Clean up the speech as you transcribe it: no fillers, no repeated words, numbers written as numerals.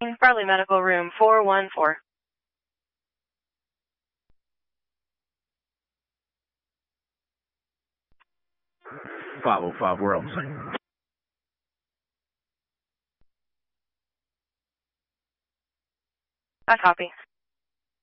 Farley Medical Room 414. 505, we're on site. I copy.